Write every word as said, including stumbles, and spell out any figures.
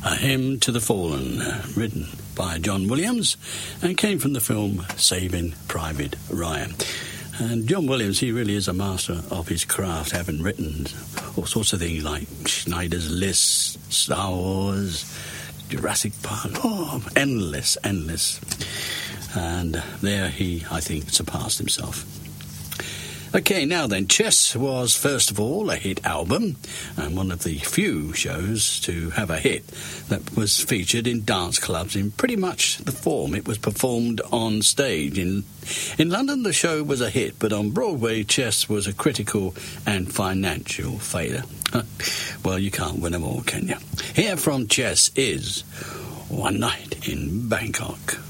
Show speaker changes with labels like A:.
A: A Hymn to the Fallen, written by John Williams, and came from the film Saving Private Ryan. And John Williams, he really is a master of his craft, having written all sorts of things like Schneider's List, Star Wars, Jurassic Park, oh, endless, endless. And there he, I think, surpassed himself. Okay, now then, Chess was first of all a hit album, and one of the few shows to have a hit that was featured in dance clubs in pretty much the form it was performed on stage. In, in London, the show was a hit, but on Broadway, Chess was a critical and financial failure. Well, you can't win them all, can you? Here from Chess is One Night in Bangkok.